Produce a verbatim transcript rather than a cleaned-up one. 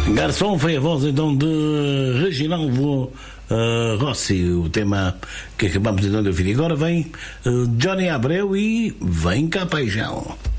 Garçom foi a voz então de Reginaldo uh, Rossi, o tema que acabamos então de ouvir. Agora vem uh, Johnny Abreu e Vem Cá Paixão.